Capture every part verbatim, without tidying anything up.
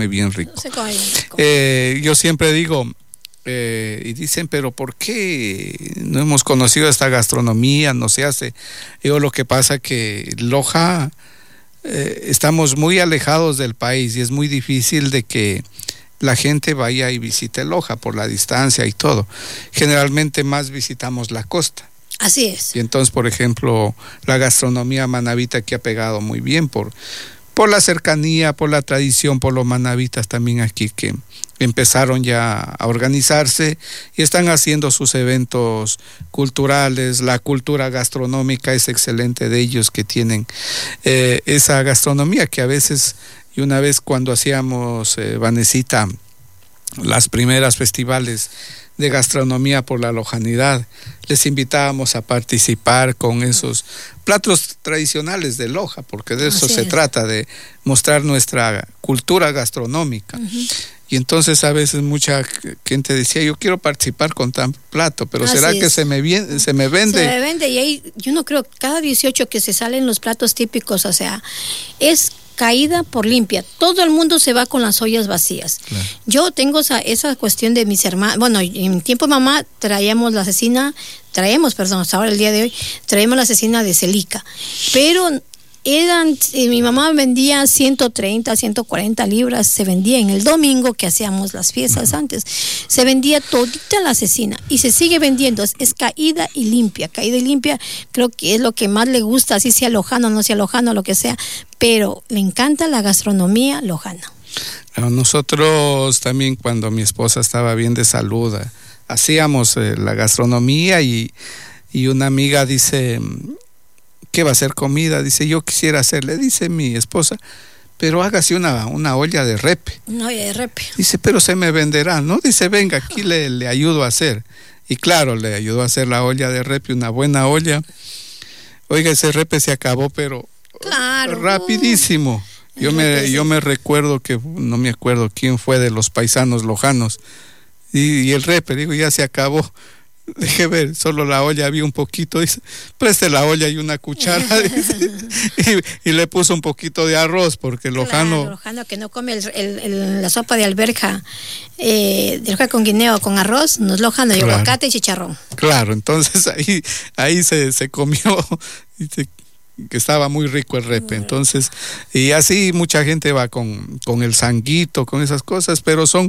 come bien rico. Se come bien rico. Eh, yo siempre digo, eh, y dicen, pero ¿por qué no hemos conocido esta gastronomía? No se hace. Yo lo que pasa que Loja, eh, estamos muy alejados del país y es muy difícil de que la gente vaya y visite Loja por la distancia y todo. Generalmente más visitamos la costa. Así es. Y entonces, por ejemplo, la gastronomía manabita aquí ha pegado muy bien por, por la cercanía, por la tradición, por los manabitas también aquí que empezaron ya a organizarse y están haciendo sus eventos culturales. La cultura gastronómica es excelente de ellos, que tienen eh, esa gastronomía que a veces, y una vez cuando hacíamos, eh, Vanesita, las primeras festivales de gastronomía por la lojanidad, les invitábamos a participar con esos platos tradicionales de Loja, porque de eso Así se es. trata, de mostrar nuestra cultura gastronómica. Uh-huh. Y entonces a veces mucha gente decía, yo quiero participar con tan plato, pero Así ¿será es. que se me, viene, se me vende? Se me vende, y ahí yo no creo, cada dieciocho que se salen los platos típicos, o sea, es caída por limpia. Todo el mundo se va con las ollas vacías. Claro. Yo tengo esa, esa cuestión de mis hermanos. Bueno, en tiempo de mamá traíamos la cecina, traemos, perdón, hasta ahora el día de hoy, traemos la cecina de Celica. Pero eran, eh, mi mamá vendía ciento treinta, ciento cuarenta libras, se vendía en el domingo que hacíamos las fiestas. Uh-huh. Antes. Se vendía todita la cecina y se sigue vendiendo. Es, es caída y limpia. Caída y limpia creo que es lo que más le gusta, así sea lojano, no sea lojano, lo que sea. Pero le encanta la gastronomía lojana. Nosotros también, cuando mi esposa estaba bien de salud, hacíamos eh, la gastronomía y, y una amiga dice, ¿qué va a hacer comida? Dice, yo quisiera hacerle, dice mi esposa, pero hágase una, una olla de repe. Una olla de repe. Dice, pero se me venderá, ¿no? Dice, venga, aquí le, le ayudo a hacer. Y claro, le ayudó a hacer la olla de repe, una buena olla. Oiga, ese repe se acabó, pero claro, rapidísimo. Yo me, yo me recuerdo que, no me acuerdo quién fue de los paisanos lojanos, y, y el repe, digo, ya se acabó. Deje ver, solo la olla había un poquito, dice, preste la olla y una cuchara, dice, y, y le puso un poquito de arroz, porque el lojano... Claro, lojano que no come el, el, el, la sopa de alberja, eh, de hoja con guineo con arroz, no es lojano, y claro. Aguacate y chicharrón. Claro, entonces ahí, ahí se, se comió, dice, que estaba muy rico el repe. Entonces, y así mucha gente va con, con el sanguito, con esas cosas, pero son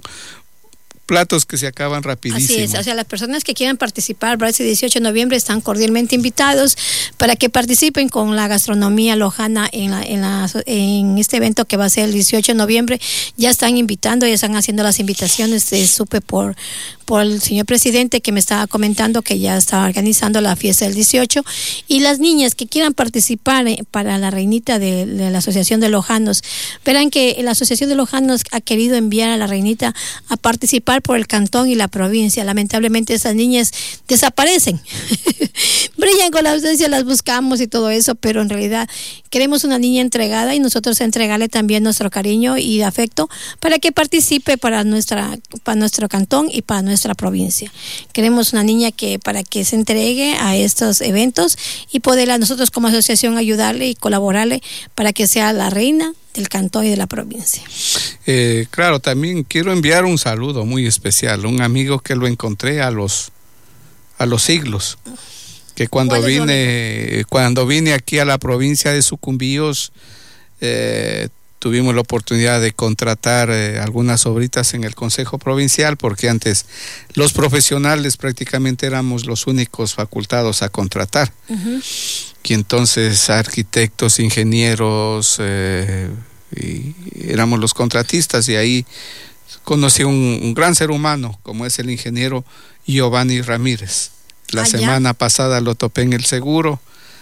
platos que se acaban rapidísimo. Así es, o sea, las personas que quieran participar para ese dieciocho de noviembre están cordialmente invitados para que participen con la gastronomía lojana en, la, en, la, en este evento que va a ser el dieciocho de noviembre. Ya están invitando, ya están haciendo las invitaciones. Eh, supe por, por el señor presidente que me estaba comentando que ya estaba organizando la fiesta del dieciocho, y las niñas que quieran participar eh, para la reinita de, de la Asociación de Lojanos, verán que la Asociación de Lojanos ha querido enviar a la reinita a participar por el cantón y la provincia. Lamentablemente esas niñas desaparecen. Brillan con la ausencia, las buscamos y todo eso, pero en realidad queremos una niña entregada y nosotros entregarle también nuestro cariño y afecto para que participe para nuestra para nuestro cantón y para nuestra provincia. Queremos una niña que para que se entregue a estos eventos y poder a nosotros como asociación ayudarle y colaborarle para que sea la reina del cantón y de la provincia. Eh, claro, también quiero enviar un saludo muy especial a un amigo que lo encontré a los a los siglos, que cuando vine cuando vine aquí a la provincia de Sucumbíos, eh, tuvimos la oportunidad de contratar eh, algunas obritas en el Consejo Provincial, porque antes los profesionales prácticamente éramos los únicos facultados a contratar. Uh-huh. Y entonces arquitectos, ingenieros, eh, y éramos los contratistas, y ahí conocí un, un gran ser humano como es el ingeniero Giovanni Ramírez. La ah, semana ya. pasada lo topé en el seguro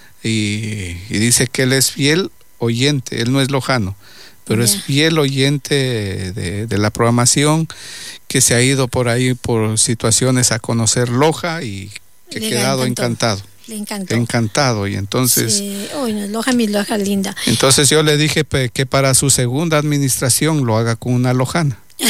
y, y dice que él es fiel oyente, él no es lojano, pero yeah. es fiel oyente de, de la programación, que se ha ido por ahí por situaciones a conocer Loja y que ha quedado encantado. Le encantó. Encantado, y entonces... Sí. Uy, no, Loja, mi Loja linda. Entonces yo le dije pe, que para su segunda administración lo haga con una lojana.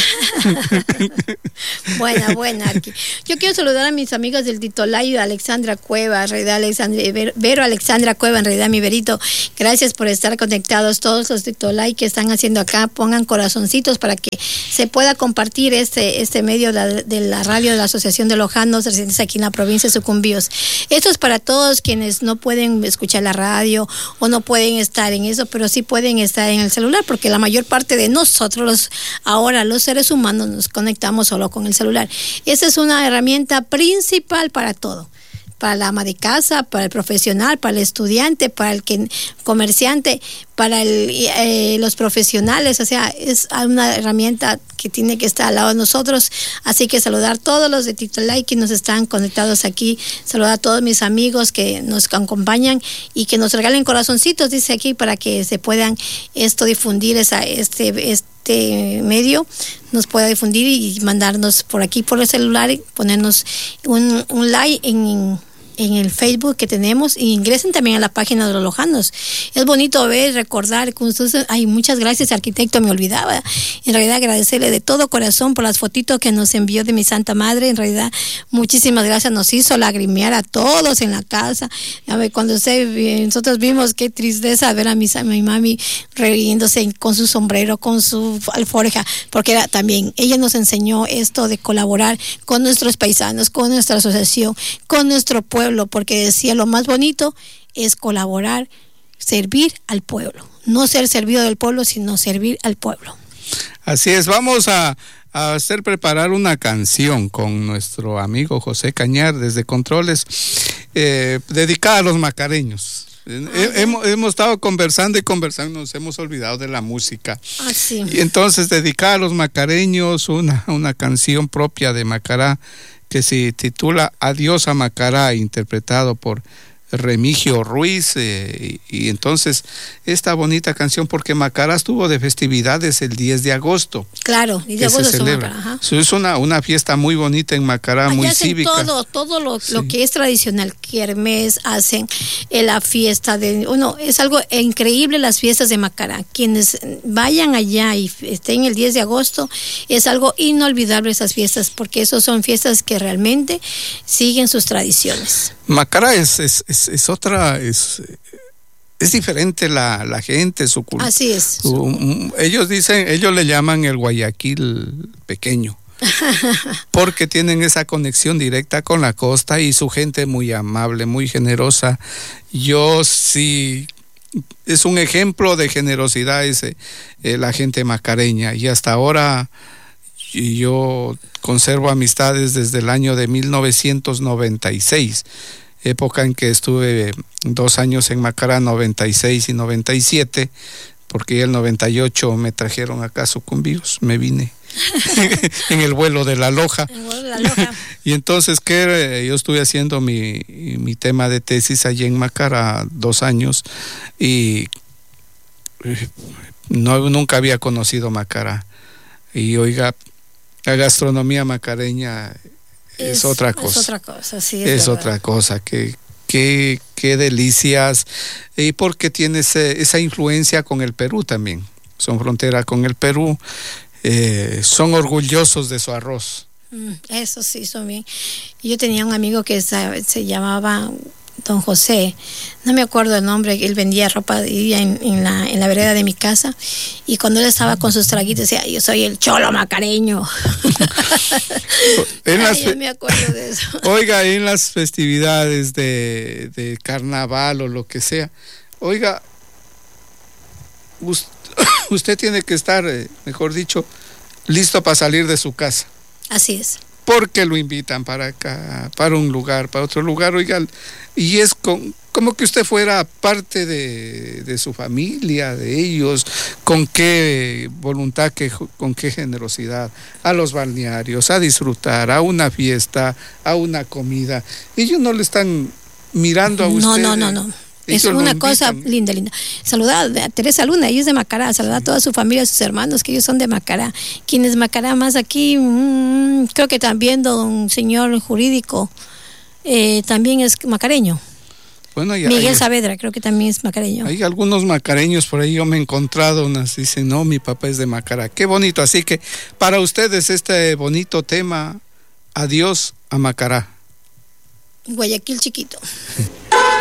Buena, buena. Aquí. Yo quiero saludar a mis amigas del Titolay, Alexandra Cueva, en realidad Alexandra, Vero Alexandra Cueva, en realidad mi Verito. Gracias por estar conectados. Todos los Titolay que están haciendo acá, pongan corazoncitos para que se pueda compartir este, este medio de, de la radio de la Asociación de Lojanos residentes aquí en la provincia de Sucumbíos. Esto es para todos quienes no pueden escuchar la radio o no pueden estar en eso, pero sí pueden estar en el celular, porque la mayor parte de nosotros los, ahora los seres humanos nos conectamos solo con el celular. Esa es una herramienta principal para todo, para la ama de casa, para el profesional, para el estudiante, para el que, comerciante, para el, eh, los profesionales. O sea, es una herramienta que tiene que estar al lado de nosotros. Así que saludar a todos los de Titolay que nos están conectados aquí, saludar a todos mis amigos que nos acompañan y que nos regalen corazoncitos, dice aquí, para que se puedan esto difundir, esa, este, este medio nos pueda difundir y mandarnos por aquí por el celular y ponernos un, un like en en el Facebook que tenemos, y ingresen también a la página de los Lojanos. Es bonito ver, recordar con ustedes. Ay, muchas gracias, arquitecto, me olvidaba. En realidad agradecerle de todo corazón por las fotitos que nos envió de mi Santa Madre. En realidad, muchísimas gracias, nos hizo lagrimear a todos en la casa. A ver, cuando usted, nosotros vimos qué tristeza ver a mi, a mi mami riéndose con su sombrero, con su alforja, porque era, también ella nos enseñó esto de colaborar con nuestros paisanos, con nuestra asociación, con nuestro pueblo, porque decía, lo más bonito es colaborar, servir al pueblo, no ser servido del pueblo, sino servir al pueblo. Así es, vamos a, a hacer preparar una canción con nuestro amigo José Cañar desde Controles, eh, dedicada a los macareños. Ah, hemos, hemos estado conversando y conversando, nos hemos olvidado de la música. Ah, sí. Y entonces, dedicada a los macareños, una, una canción propia de Macará que se titula Adiós a Macará, interpretado por Remigio Ruiz, eh, y, y entonces esta bonita canción, porque Macará estuvo de festividades el diez de agosto. Claro, y de agosto se celebra. Macará, es una, una fiesta muy bonita en Macará, allá muy hacen cívica. Todo, todo lo, sí. lo que es tradicional, kermés, hacen eh, la fiesta de, uno, es algo increíble las fiestas de Macará. Quienes vayan allá y estén el diez de agosto, es algo inolvidable esas fiestas, porque esos son fiestas que realmente siguen sus tradiciones. Macará es, es, es, es otra, es, es diferente la, la gente, su cultura. Así es. Su, ellos dicen, ellos le llaman el Guayaquil pequeño, porque tienen esa conexión directa con la costa y su gente muy amable, muy generosa. Yo sí, es un ejemplo de generosidad ese, eh, la gente macareña, y hasta ahora y yo conservo amistades desde el año de mil novecientos noventa y seis, época en que estuve dos años en Macará, noventa y seis y noventa y siete, porque el noventa y ocho me trajeron acá a Sucumbíos, me vine en el vuelo de la Loja. El vuelo de la Loja. Y entonces que yo estuve haciendo mi, mi tema de tesis allí en Macará dos años y no, nunca había conocido Macará. Y oiga, la gastronomía macareña es, es otra cosa. Es otra cosa, sí. Es, es otra cosa, que, que, que delicias. Y porque tiene ese, esa influencia con el Perú también. Son frontera con el Perú. Eh, son orgullosos de su arroz. Mm, eso sí, son bien. Yo tenía un amigo que se, se llamaba Don José, no me acuerdo el nombre, él vendía ropa en, en, la, en la vereda de mi casa, y cuando él estaba con sus traguitos decía, yo soy el cholo macareño. En las, Ay, yo me acuerdo de eso. Oiga, en las festividades de, de carnaval o lo que sea, oiga, usted, usted tiene que estar, mejor dicho, listo para salir de su casa. Así es. Porque lo invitan para acá, para un lugar, para otro lugar, oiga, y es con, como que usted fuera parte de, de su familia, de ellos, con qué voluntad, que, con qué generosidad, a los balnearios, a disfrutar, a una fiesta, a una comida. Ellos no le están mirando a usted. No, no, no, no. Es una cosa linda, linda. Saludar a Teresa Luna, ella es de Macará, saludar a toda su familia, a sus hermanos, que ellos son de Macará. Quienes Macará más aquí, mmm, creo que también don señor jurídico, eh, también es macareño. Bueno, hay, Miguel hay, Saavedra, creo que también es macareño. Hay algunos macareños por ahí, yo me he encontrado unas, dicen, no, mi papá es de Macará. Qué bonito, así que para ustedes este bonito tema, adiós a Macará. Guayaquil chiquito.